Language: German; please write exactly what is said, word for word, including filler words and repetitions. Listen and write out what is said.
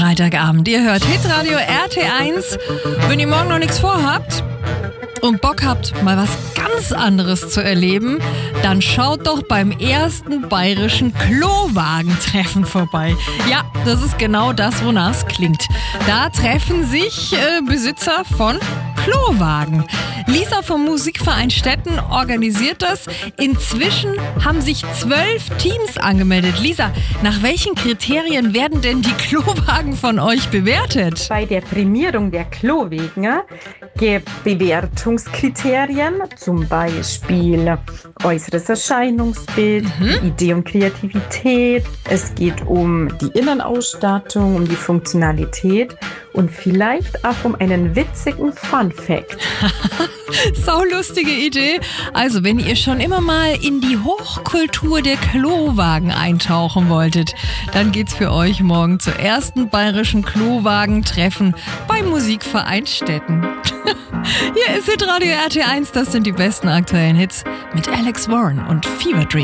Freitagabend. Ihr hört Hitradio R T eins. Wenn ihr morgen noch nichts vorhabt und Bock habt, mal was ganz anderes zu erleben, dann schaut doch beim ersten bayerischen Klowagentreffen vorbei. Ja, das ist genau das, wonach es klingt. Da treffen sich äh, Besitzer von Klowagen. Lisa vom Musikverein Stetten organisiert das. Inzwischen haben sich zwölf Teams angemeldet. Lisa, nach welchen Kriterien werden denn die Klowagen von euch bewertet? Bei der Prämierung der Klowagen gibt es Bewertungskriterien, zum Beispiel äußeres Erscheinungsbild, Mhm. Idee und Kreativität. Es geht um die Innenausstattung, um die Funktionalität und vielleicht auch um einen witzigen Fun-Fact. Saulustige Idee. Also, wenn ihr schon immer mal in die Hochkultur der Klowagen eintauchen wolltet, dann geht's für euch morgen zur ersten bayerischen Klowagentreffen beim Musikverein Stetten. Hier ist Hitradio R T eins, das sind die besten aktuellen Hits mit Alex Warren und Fever Dream.